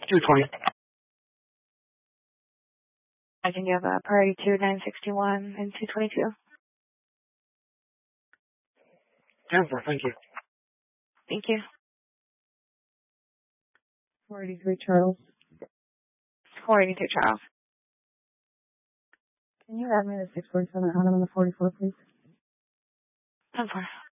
220. I can give a priority to 961 and 222. 10-4, thank you. Thank you. 483 Charles. 482 Charles. Can you add me the 647 out on the 44, please? 10-4.